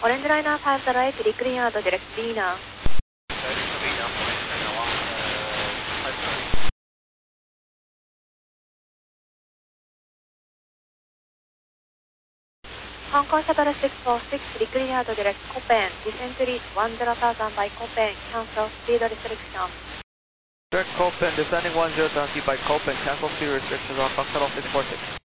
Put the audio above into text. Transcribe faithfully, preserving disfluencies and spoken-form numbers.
Orange Liner five zero eight, decline to direct Liner. Hong Kong Shuttle six four six, decline to direct Copen, descent to reach one zero thousand by Copen, cancel speed restriction. Direct Copen, descending one zero thousand feet by Copen, cancel speed restrictions on Fox Shuttle six four six.